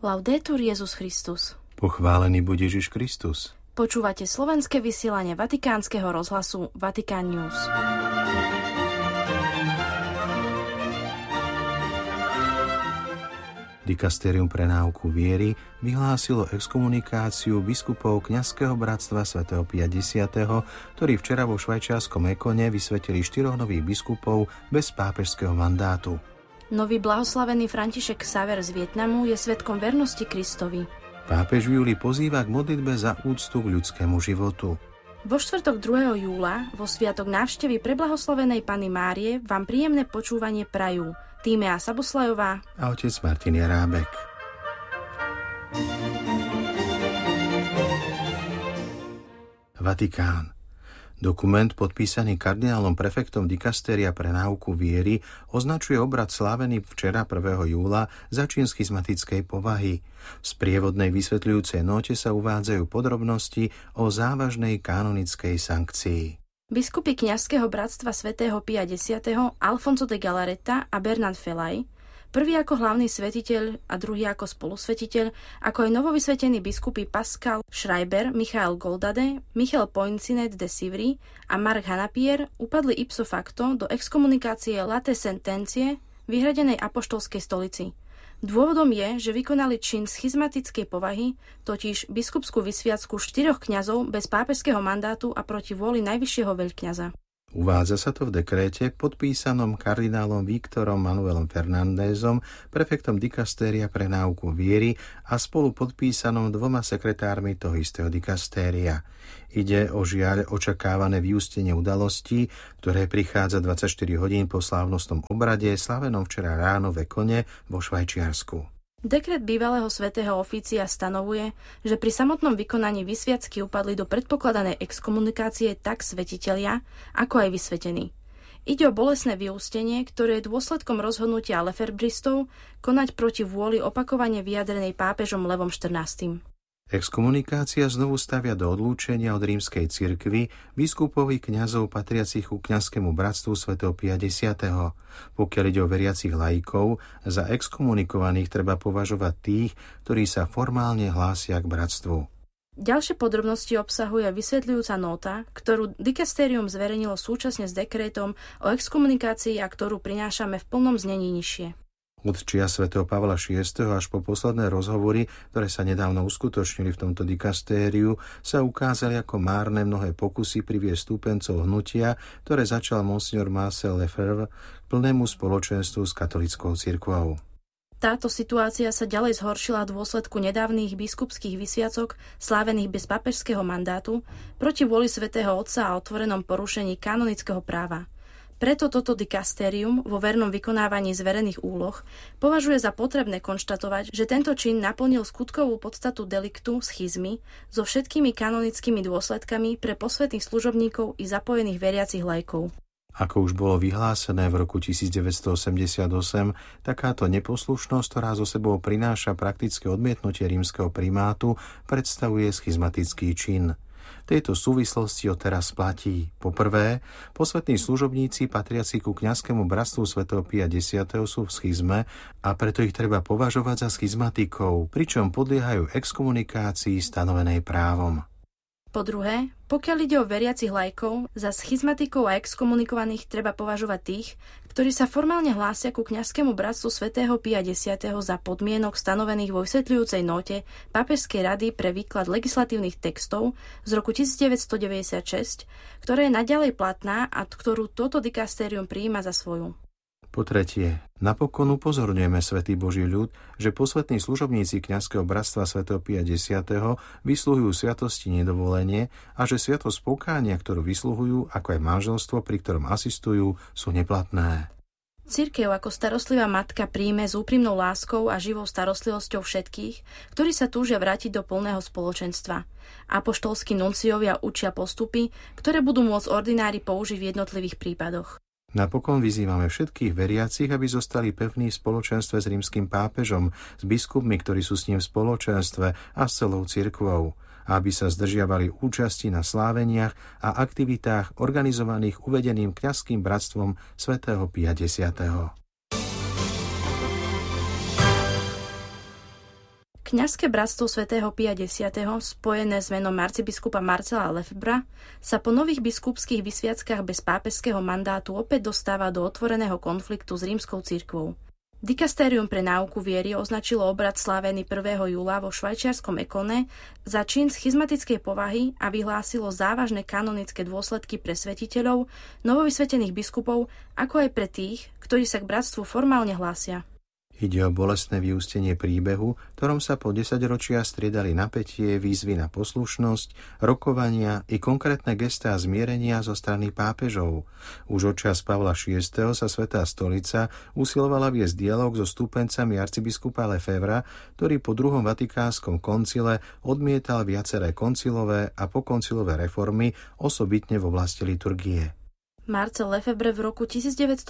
Laudetur Jesus Christus. Pochválený buď Ježiš Kristus. Počúvate slovenské vysielanie Vatikánskeho rozhlasu Vatican News. Dikastérium pre náuku viery vyhlásilo exkomunikáciu biskupov kňazského bratstva svätého Pia X, ktorí včera vo švajčiarskom Ekone vysvetili 4 nových biskupov bez pápežského mandátu. Nový blahoslavený František Xaver z Vietnamu je svedkom vernosti Kristovi. Pápež v júli pozýva k modlitbe za úctu k ľudskému životu. Vo štvrtok 2. júla, vo sviatok návštevy preblahoslavenej Panny Márie, vám príjemné počúvanie prajú Tímea Saboslajová a otec Martin Jarábek. Vatikán. Dokument podpísaný kardinálom prefektom dikastéria pre náuku viery označuje obrad slávený včera 1. júla za čin schizmatickej povahy. V sprievodnej vysvetľujúcej note sa uvádzajú podrobnosti o závažnej kanonickej sankcii. Biskupy kňazského bratstva svätého Pia X, Alfonso de Galareta a Bernard Felaj, prvý ako hlavný svetiteľ a druhý ako spolusvetiteľ, ako aj novovysvetení biskupy Pascal Schreiber, Michael Goldade, Michel Poincinet de Sivry a Mark Hanapier upadli ipso facto do exkomunikácie late sentencie vyhradenej apoštolskej stolici. Dôvodom je, že vykonali čin schizmatickej povahy, totiž biskupskú vysviacku 4 kňazov bez pápežského mandátu a proti vôli najvyššieho veľkňaza. Uvádza sa to v dekréte podpísanom kardinálom Víktorom Manuelom Fernándezom, prefektom dikastéria pre náuku viery a spolu podpísanom 2 sekretármi toho istého dikastéria. Ide o žiaľ očakávané vyústenie udalostí, ktoré prichádza 24 hodín po slávnostnom obrade slavenom včera ráno v Ekone vo Švajčiarsku. Dekret bývalého svätého ofícia stanovuje, že pri samotnom vykonaní vysviacky upadli do predpokladanej exkomunikácie tak svetitelia, ako aj vysvetení. Ide o bolestné vyústenie, ktoré je dôsledkom rozhodnutia lefebristov konať proti vôli opakovane vyjadrenej pápežom Levom XIV. Exkomunikácia znovu stavia do odlúčenia od rímskej cirkvi biskupovi kňazov patriacich ku kňazskému bratstvu svätého Pia X. Pokiaľ ide o veriacich laikov, za exkomunikovaných treba považovať tých, ktorí sa formálne hlásia k bratstvu. Ďalšie podrobnosti obsahuje vysvetľujúca nota, ktorú dikastérium zverejnilo súčasne s dekrétom o exkomunikácii a ktorú prinášame v plnom znení nižšie. Od čia svätého Pavla VI. Až po posledné rozhovory, ktoré sa nedávno uskutočnili v tomto dikastériu, sa ukázali ako márne mnohé pokusy priviesť stúpencov hnutia, ktoré začal monsignor Marcel Lefebvre k plnému spoločenstvu s katolickou cirkvou. Táto situácia sa ďalej zhoršila v dôsledku nedávnych biskupských vysviacok slávených bez pápežského mandátu proti vôli svätého Otca a otvorenom porušení kanonického práva. Preto toto dikastérium vo vernom vykonávaní zverených úloh považuje za potrebné konštatovať, že tento čin naplnil skutkovú podstatu deliktu schizmy so všetkými kanonickými dôsledkami pre posvätných služobníkov i zapojených veriacich laikov. Ako už bolo vyhlásené v roku 1988, takáto neposlušnosť, ktorá zo sebou prináša praktické odmietnutie rímskeho primátu, predstavuje schizmatický čin. V tejto súvislosti odteraz platí. Po prvé, posvätní služobníci patriaci ku kňazskému bratstvu svätého Pia X sú v schizme a preto ich treba považovať za schizmatikov, pričom podliehajú exkomunikácii stanovenej právom. Po druhé, pokiaľ ide o veriacich laikov, za schizmatikov a exkomunikovaných treba považovať tých, ktorí sa formálne hlásia ku kňazskému bratstvu svätého Pia X za podmienok stanovených vo vysvetľujúcej note Pápežskej rady pre výklad legislatívnych textov z roku 1996, ktorá je naďalej platná a ktorú toto dikastérium prijíma za svoju. Po tretie, napokon upozorňujeme svätý Boží ľud, že posvätní služobníci kňazského bratstva svätého Pia X vysluhujú sviatosti nedovolenie a že sviatosť pokánia, ktorú vysluhujú, ako aj manželstvo, pri ktorom asistujú, sú neplatné. Cirkev ako starostlivá matka príjme s úprimnou láskou a živou starostlivosťou všetkých, ktorí sa túžia vrátiť do plného spoločenstva. Apoštolskí nunciovia učia postupy, ktoré budú môcť ordinári použiť v jednotlivých prípadoch. Napokon vyzývame všetkých veriacich, aby zostali pevní v spoločenstve s rímskym pápežom, s biskupmi, ktorí sú s ním v spoločenstve a s celou cirkvou, a aby sa zdržiavali účasti na sláveniach a aktivitách organizovaných uvedeným kňazským bratstvom svätého Pia X. Kňazské bratstvo svätého Pia X, spojené s menom arcibiskupa Marcela Lefebvra, sa po nových biskupských vysviackách bez pápežského mandátu opäť dostáva do otvoreného konfliktu s rímskou cirkvou. Dikastérium pre náuku viery označilo obrad slávený 1. júla vo švajčiarskom Ekone za čin schizmatickej povahy a vyhlásilo závažné kanonické dôsledky pre svätiteľov, novovysvetených biskupov, ako aj pre tých, ktorí sa k bratstvu formálne hlásia. Ide o bolestné vyústenie príbehu, ktorom sa po 10 ročia striedali napätie, výzvy na poslušnosť, rokovania i konkrétne gestá zmierenia zo strany pápežov. Už od čas Pavla VI. Sa Svätá stolica usilovala viesť dialóg so stúpencami arcibiskupa Lefebvra, ktorý po druhom vatikánskom koncile odmietal viaceré koncilové a pokoncilové reformy, osobitne v oblasti liturgie. Marcel Lefebvre v roku 1970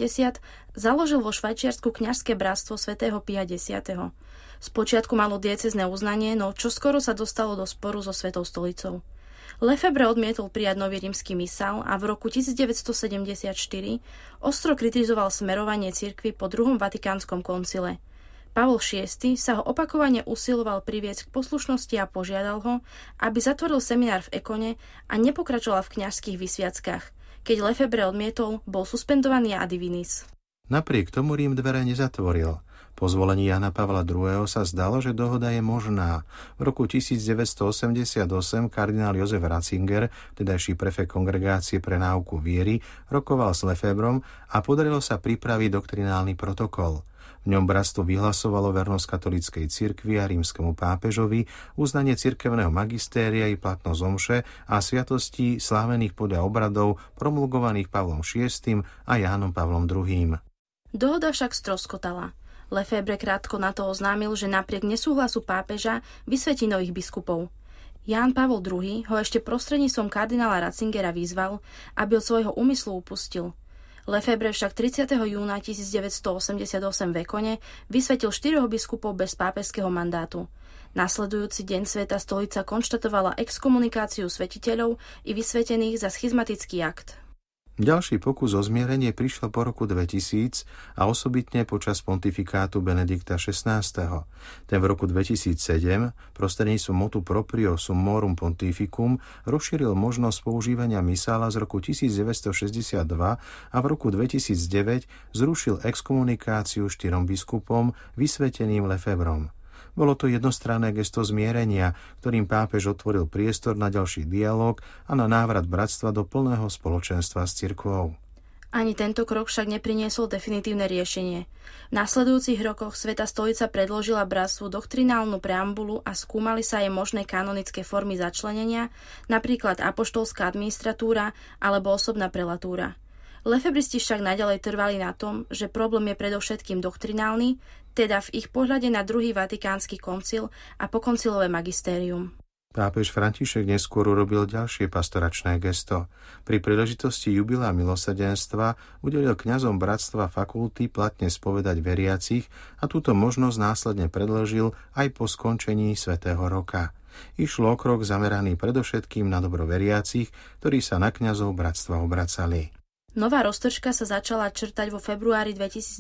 založil vo Švajčiarsku kňazské bratstvo svätého Pia X. Spočiatku malo diecézne uznanie, no čoskoro sa dostalo do sporu so Svätou stolicou. Lefebvre odmietol prijať nový rímsky misál a v roku 1974 ostro kritizoval smerovanie cirkvi po druhom vatikánskom koncile. Pavol VI. Sa ho opakovane usiloval priviesť k poslušnosti a požiadal ho, aby zatvoril seminár v Ekone a nepokračoval v kňazských vysviackách. Keď Lefebvre odmietol, bol suspendovaný ad divinis. Napriek tomu Rím dvere nezatvoril. Po zvolení Jana Pavla II. Sa zdalo, že dohoda je možná. V roku 1988 kardinál Jozef Ratzinger, tedajší prefekt Kongregácie pre náuku viery, rokoval s Lefebvrom a podarilo sa pripraviť doktrinálny protokol. V ňom bratstvo vyhlasovalo vernosť katolíckej cirkvi a rímskemu pápežovi, uznanie cirkevného magistéria i platnosť omše a sviatostí slávených podľa obradov promulgovaných Pavlom VI. A Jánom Pavlom II. Dohoda však stroskotala. Lefebvre krátko na to oznámil, že napriek nesúhlasu pápeža vysvetí nových biskupov. Ján Pavol II. Ho ešte prostredníctvom kardinála Ratzingera vyzval, aby od svojho úmyslu upustil. Lefebvre však 30. júna 1988 v Ekone vysvetil 4 biskupov bez pápežského mandátu. Nasledujúci deň Svätá stolica konštatovala exkomunikáciu svätiteľov i vysvetených za schizmatický akt. Ďalší pokus o zmierenie prišiel po roku 2000 a osobitne počas pontifikátu Benedikta XVI. Ten v roku 2007 prostredníctvom motu proprio summorum pontificum rozšíril možnosť používania misála z roku 1962 a v roku 2009 zrušil exkomunikáciu 4 biskupom vysveteným Lefebvrom. Bolo to jednostranné gesto zmierenia, ktorým pápež otvoril priestor na ďalší dialóg a na návrat bratstva do plného spoločenstva s cirkvou. Ani tento krok však nepriniesol definitívne riešenie. V nasledujúcich rokoch Svätá stolica predložila bratstvu doktrinálnu preambulu a skúmali sa jej možné kanonické formy začlenenia, napríklad apoštolská administratúra alebo osobná prelatúra. Lefebristi však naďalej trvali na tom, že problém je predovšetkým doktrinálny, teda v ich pohľade na druhý vatikánsky koncil a pokoncilové magistérium. Pápež František neskôr urobil ďalšie pastoračné gesto. Pri príležitosti jubilea milosrdenstva udelil kňazom bratstva fakulty platne spovedať veriacich a túto možnosť následne predĺžil aj po skončení svätého roka. Išlo o krok zameraný predovšetkým na dobro veriacich, ktorí sa na kňazov bratstva obracali. Nová roztržka sa začala črtať vo februári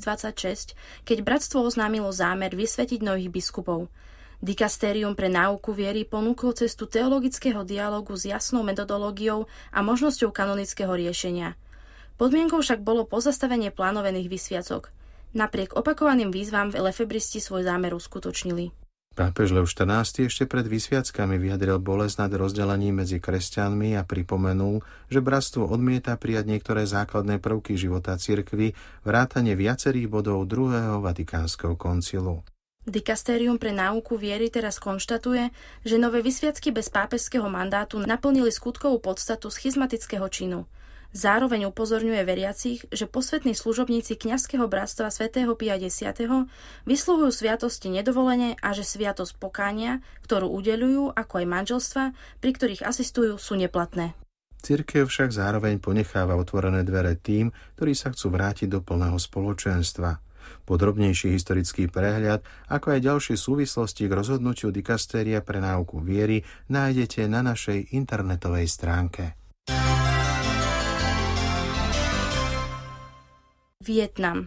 2026, keď bratstvo oznámilo zámer vysvetiť nových biskupov. Dikastérium pre náuku viery ponúklo cestu teologického dialógu s jasnou metodológiou a možnosťou kanonického riešenia. Podmienkou však bolo pozastavenie plánovaných vysviacok. Napriek opakovaným výzvam lefebristi svoj zámer uskutočnili. Pápež Lev XIV ešte pred vysviackami vyjadril bolesť nad rozdelením medzi kresťanmi a pripomenul, že bratstvo odmieta prijať niektoré základné prvky života cirkvi, vrátane viacerých bodov druhého vatikánskeho koncilu. Dikastérium pre náuku viery teraz konštatuje, že nové vysviacky bez pápežského mandátu naplnili skutkovú podstatu schizmatického činu. Zároveň upozorňuje veriacich, že posvätní služobníci kňazského bratstva svätého Pia X vysluhujú sviatosti nedovolene a že sviatosť pokánia, ktorú udeľujú, ako aj manželstva, pri ktorých asistujú, sú neplatné. Cirkev však zároveň ponecháva otvorené dvere tým, ktorí sa chcú vrátiť do plného spoločenstva. Podrobnejší historický prehľad, ako aj ďalšie súvislosti k rozhodnutiu dikastéria pre náuku viery nájdete na našej internetovej stránke. Vietnam.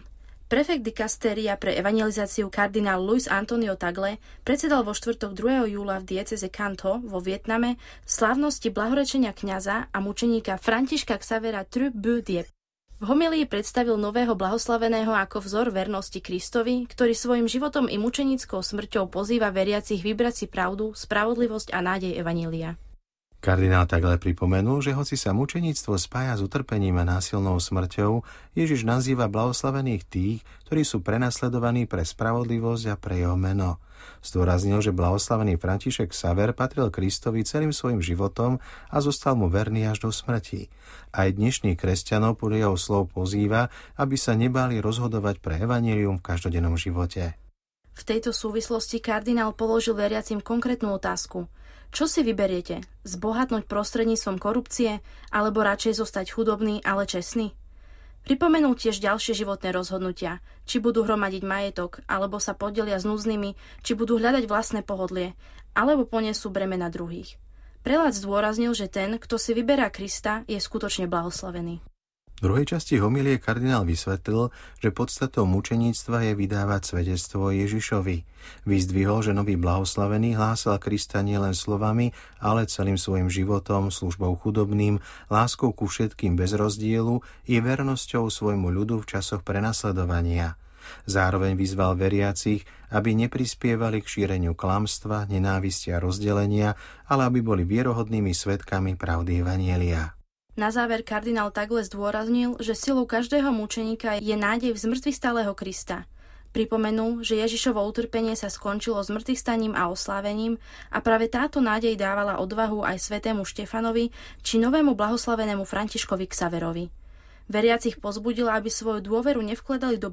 Prefekt dikasteria pre evangelizáciu kardinál Luis Antonio Tagle predsedal vo štvrtok 2. júla v dieceze Kanto vo Vietname slávnosti blahorečenia kňaza a mučeníka Františka Xavera Truc Bu Diep. V homílii predstavil nového blahoslaveného ako vzor vernosti Kristovi, ktorý svojim životom i mučeníckou smrťou pozýva veriacich vybrať si pravdu, spravodlivosť a nádej evanjelia. Kardinál Tagle pripomenul, že hoci sa mučeníctvo spája s utrpením a násilnou smrťou, Ježiš nazýva blahoslavených tých, ktorí sú prenasledovaní pre spravodlivosť a pre jeho meno. Zdôraznil, že blahoslavený František Xaver patril Kristovi celým svojim životom a zostal mu verný až do smrti. Aj dnešných kresťanov podľa jeho slov pozýva, aby sa nebáli rozhodovať pre evanjelium v každodennom živote. V tejto súvislosti kardinál položil veriacim konkrétnu otázku. Čo si vyberiete? Zbohatnúť prostredníctvom korupcie, alebo radšej zostať chudobný, ale čestný? Pripomenul tiež ďalšie životné rozhodnutia, či budú hromadiť majetok, alebo sa podelia s núdznymi, či budú hľadať vlastné pohodlie, alebo ponesú bremena druhých. Prelát zdôraznil, že ten, kto si vyberá Krista, je skutočne blahoslavený. V druhej časti homilie kardinál vysvetlil, že podstatou mučeníctva je vydávať svedectvo Ježišovi. Vyzdvihol, že nový blahoslavený hlásal Krista nielen slovami, ale celým svojim životom, službou chudobným, láskou ku všetkým bez rozdielu i vernosťou svojmu ľudu v časoch prenasledovania. Zároveň vyzval veriacich, aby neprispievali k šíreniu klamstva, nenávisti a rozdelenia, ale aby boli vierohodnými svedkami pravdy evanjelia. Na záver kardinál Tagle zdôraznil, že silou každého mučeníka je nádej v zmŕtvychvstalého Krista. Pripomenul, že Ježišovo utrpenie sa skončilo zmŕtvychvstaním a oslávením a práve táto nádej dávala odvahu aj svätému Štefanovi či novému blahoslavenému Františkovi Xaverovi. Veriacich povzbudila, aby svoju dôveru nevkladali do